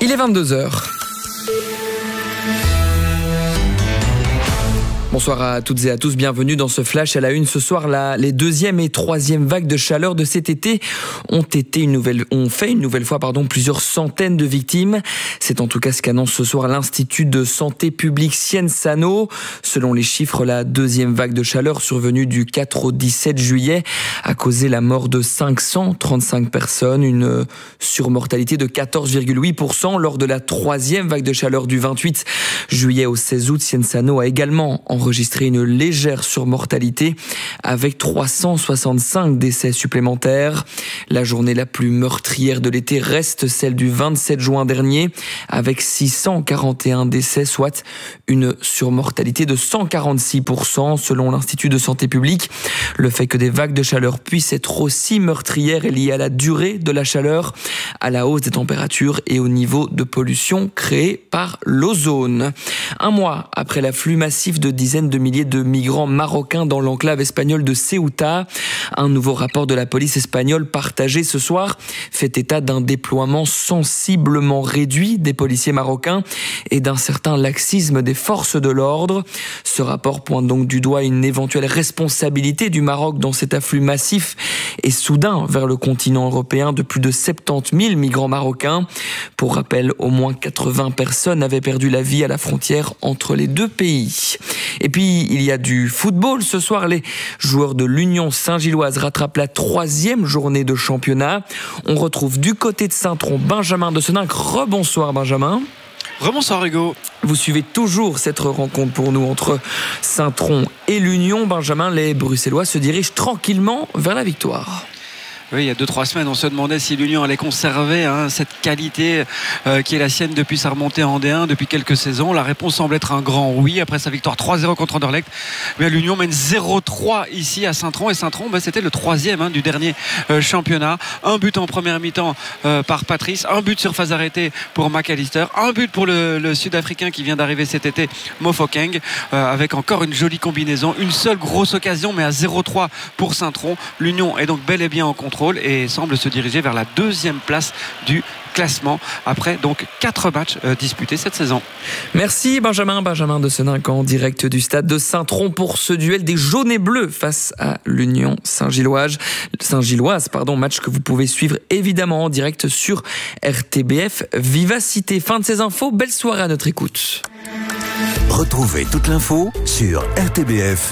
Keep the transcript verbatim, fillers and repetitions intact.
Il est vingt-deux heures. Bonsoir à toutes et à tous, bienvenue dans ce flash à la une. Ce soir, la, les deuxième et troisième vagues de chaleur de cet été ont été une nouvelle, ont fait une nouvelle fois, pardon, plusieurs centaines de victimes. C'est en tout cas ce qu'annonce ce soir l'Institut de santé publique Sciences-Ano. Selon les chiffres, la deuxième vague de chaleur survenue du quatre au dix-sept juillet a causé la mort de cinq cent trente-cinq personnes, une surmortalité de quatorze virgule huit pour cent. Lors de la troisième vague de chaleur du vingt-huit juillet au seize août, Sciences-Ano a également enregistré une légère surmortalité avec trois cent soixante-cinq décès supplémentaires. La journée la plus meurtrière de l'été reste celle du vingt-sept juin dernier avec six cent quarante et un décès, soit une surmortalité de cent quarante-six pour cent selon l'Institut de santé publique. Le fait que des vagues de chaleur puissent être aussi meurtrières est lié à la durée de la chaleur, à la hausse des températures et au niveau de pollution créé par l'ozone. Un mois après l'afflux massif de dizaines de milliers de migrants marocains dans l'enclave espagnole de Ceuta, un nouveau rapport de la police espagnole partagé ce soir fait état d'un déploiement sensiblement réduit des policiers marocains et d'un certain laxisme des forces de l'ordre. Ce rapport pointe donc du doigt une éventuelle responsabilité du Maroc dans cet afflux massif et soudain vers le continent européen de plus de soixante-dix mille migrants marocains. Pour rappel, au moins quatre-vingts personnes avaient perdu la vie à la frontière entre les deux pays. Et puis, il y a du football. Ce soir, les joueurs de l'Union Saint-Gilloise rattrapent la troisième journée de championnat. On retrouve du côté de Saint-Tron Benjamin de Seninck. Rebonsoir Benjamin. Rebonsoir Hugo. Vous suivez toujours cette rencontre pour nous entre Saint-Tron et l'Union. Benjamin, les Bruxellois se dirigent tranquillement vers la victoire. Oui, il y a deux trois semaines, on se demandait si l'Union allait conserver hein, cette qualité euh, qui est la sienne depuis sa remontée en D un, depuis quelques saisons. La réponse semble être un grand oui après sa victoire trois zéro contre Anderlecht. Mais l'Union mène zéro trois ici à Saint-Tron. Et Saint-Tron, bah, c'était le troisième hein, du dernier euh, championnat. Un but en première mi-temps euh, par Patrice, un but sur phase arrêtée pour McAllister, un but pour le, le Sud-Africain qui vient d'arriver cet été, Mofokeng, euh, avec encore une jolie combinaison. Une seule grosse occasion, mais à zéro trois pour Saint-Tron. L'Union est donc bel et bien en contrôle et semble se diriger vers la deuxième place du classement après donc quatre matchs euh, disputés cette saison. Merci Benjamin, Benjamin de Seninck en direct du stade de Saint-Tron pour ce duel des jaunes et bleus face à l'Union Saint-Gilloise. Saint-Gilloise, pardon, match que vous pouvez suivre évidemment en direct sur R T B F Vivacité. Fin de ces infos, belle soirée à notre écoute. Retrouvez toute l'info sur r t b f